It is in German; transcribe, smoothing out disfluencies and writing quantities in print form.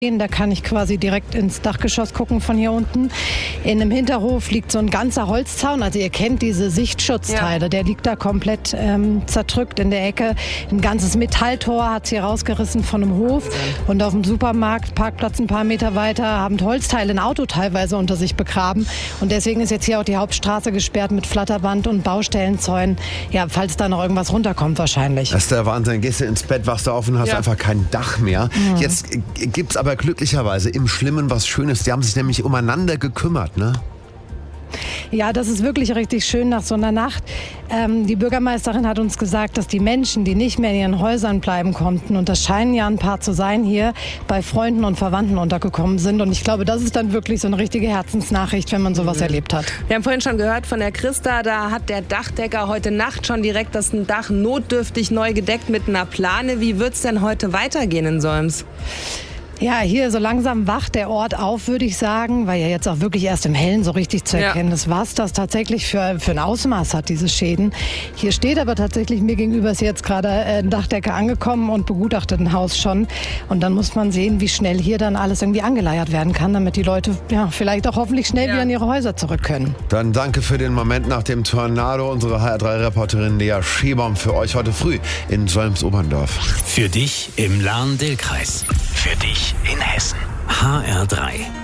Da kann ich quasi direkt ins Dachgeschoss gucken von hier unten. In einem Hinterhof liegt so ein ganzer Holzzaun. Also ihr kennt diese Sichtschutzteile. Ja. Der liegt da komplett zerdrückt in der Ecke. Ein ganzes Metalltor hat sie rausgerissen von einem Hof. Und auf dem Supermarktparkplatz ein paar Meter weiter haben Holzteile ein Auto teilweise unter sich begraben. Und deswegen ist jetzt hier auch die Hauptstraße gesperrt mit Flatterband und Baustellenzäunen. Ja, falls da noch irgendwas runterkommt wahrscheinlich. Das ist der Wahnsinn. Gehst du ins Bett, wachst du auf und hast einfach kein Dach mehr. Jetzt gibt's aber glücklicherweise im Schlimmen was Schönes. Die haben sich nämlich umeinander gekümmert, ne? Ja, das ist wirklich richtig schön nach so einer Nacht. Die Bürgermeisterin hat uns gesagt, dass die Menschen, die nicht mehr in ihren Häusern bleiben konnten, und das scheinen ja ein paar zu sein, hier bei Freunden und Verwandten untergekommen sind. Und ich glaube, das ist dann wirklich so eine richtige Herzensnachricht, wenn man sowas erlebt hat. Wir haben vorhin schon gehört von der Christa, da hat der Dachdecker heute Nacht schon direkt das Dach notdürftig neu gedeckt mit einer Plane. Wie wird's denn heute weitergehen in Solms? Ja, hier so langsam wacht der Ort auf, würde ich sagen, weil ja jetzt auch wirklich erst im Hellen so richtig zu erkennen ist, was das tatsächlich für ein Ausmaß hat, diese Schäden. Hier steht aber tatsächlich, mir gegenüber ist jetzt gerade ein Dachdecker angekommen und begutachtet ein Haus schon. Und dann muss man sehen, wie schnell hier dann alles irgendwie angeleiert werden kann, damit die Leute vielleicht auch hoffentlich schnell wieder in ihre Häuser zurück können. Dann danke für den Moment nach dem Tornado. Unsere HR3-Reporterin Lea Schebaum für euch heute früh in Solms-Oberndorf. Für dich im Lahn-Dill-Kreis. Für dich in Hessen. HR3.